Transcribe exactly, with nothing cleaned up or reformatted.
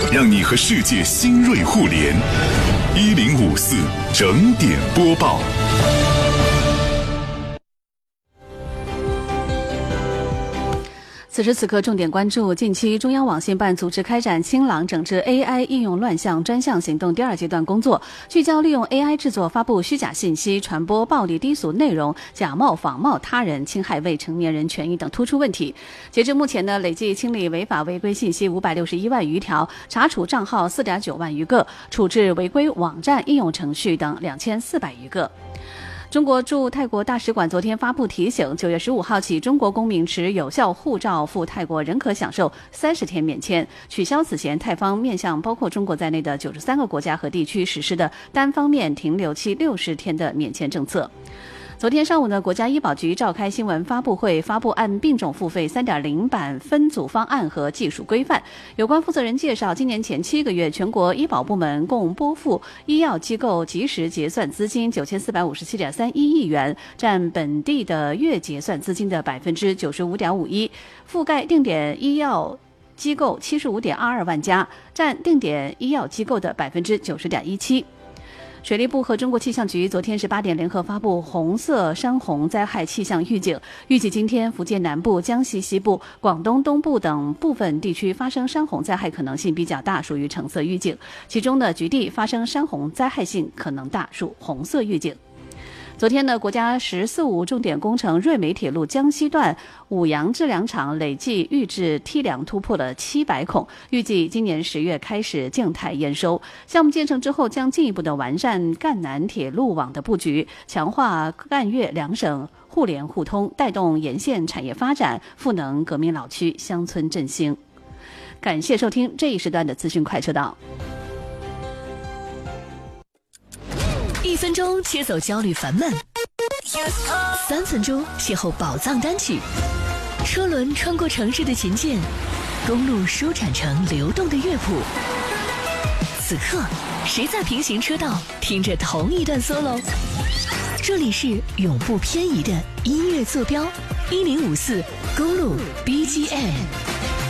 让你和世界新锐互联。一零五四整点播报。 此时此刻，重点关注近期中央网信办组织开展清朗整治 A I 应用乱象专项行动第二阶段工作，聚焦利用 A I 制作、发布虚假信息、传播暴力低俗内容、假冒仿冒他人、侵害未成年人权益等突出问题。截至目前呢，累计清理违法违规信息五百六十一万余条，查处账号四点九万余个，处置违规网站、应用程序等两千四百余个。中国驻泰国大使馆昨天发布提醒，九月十五号起，中国公民持有效护照赴泰国仍可享受三十天免签，取消此前泰方面向包括中国在内的九十三个国家和地区实施的单方面停留期六十天的免签政策。昨天上午呢，国家医保局召开新闻发布会，发布按病种付费 三点零 版分组方案和技术规范。有关负责人介绍，今年前七个月，全国医保部门共拨付医药机构及时结算资金九千四百五十七点三一亿元，占本地的月结算资金的百分之九十五点五一，覆盖定点医药机构七十五点二二万家，占定点医药机构的百分之九十点一七。水利部和中国气象局昨天十八点联合发布红色山洪灾害气象预警，预计今天福建南部、江西西部、广东东部等部分地区发生山洪灾害可能性比较大，属于橙色预警。其中呢，局地发生山洪灾害性可能大，属红色预警。昨天呢，国家“十四五”重点工程瑞美铁路江西段五羊制梁厂累计预制梯梁突破了七百孔，预计今年十月开始静态验收。项目建成之后，将进一步的完善赣南铁路网的布局，强化赣粤两省互联互通，带动沿线产业发展，赋能革命老区乡村振兴。感谢收听这一时段的资讯快车道。 一分钟切走焦虑烦闷，三分钟邂逅宝藏单曲，车轮穿过城市的琴键，公路舒展成流动的乐谱。此刻，谁在平行车道听着同一段 solo？ 这里是永不偏移的音乐坐标，一零五四公路 B G M。